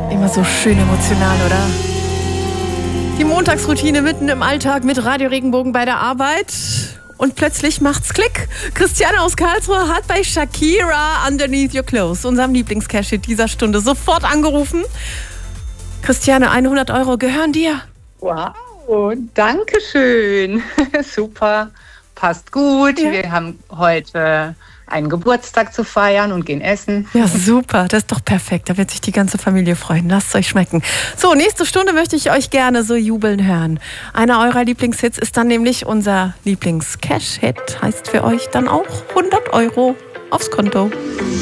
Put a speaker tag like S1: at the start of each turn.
S1: Immer so schön emotional, oder? Die Montagsroutine mitten im Alltag mit Radio Regenbogen bei der Arbeit. Und plötzlich macht's Klick. Christiane aus Karlsruhe hat bei Shakira Underneath Your Clothes, unserem Lieblingscash-Hit dieser Stunde, sofort angerufen. Christiane, 100 Euro gehören dir.
S2: Wow, danke schön. Super, passt gut. Ja. Wir haben heute einen Geburtstag zu feiern und gehen essen.
S1: Ja, super, das ist doch perfekt. Da wird sich die ganze Familie freuen. Lasst es euch schmecken. So, nächste Stunde möchte ich euch gerne so jubeln hören. Einer eurer Lieblingshits ist dann nämlich unser Lieblings-Cash-Hit. Heißt für euch dann auch 100 Euro aufs Konto.